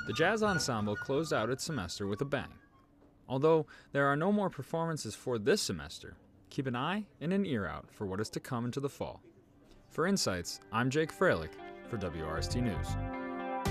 The Jazz Ensemble closed out its semester with a bang. Although there are no more performances for this semester, keep an eye and an ear out for what is to come into the fall. For Insights, I'm Jake Freilich for WRST News.